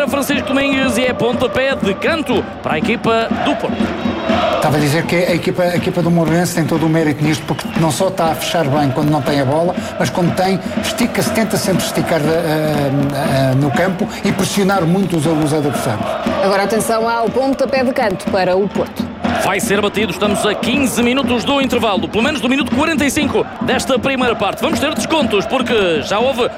para Francisco Domingues e é pontapé de canto para a equipa do Porto. Estava a dizer que a equipa do Moreirense tem todo o mérito nisto, porque não só está a fechar bem quando não tem a bola, mas quando tem, estica-se, tenta sempre esticar no campo e pressionar muito os adversários. Agora atenção ao pontapé de canto para o Porto. Vai ser batido, estamos a 15 minutos do intervalo, pelo menos do minuto 45 desta primeira parte. Vamos ter descontos, porque já houve